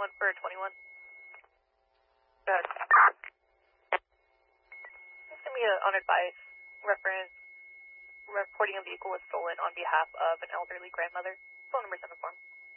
on for 21. Good. This can be an unadvised reference. Reporting a vehicle was stolen on behalf of an elderly grandmother. Phone number's on the form.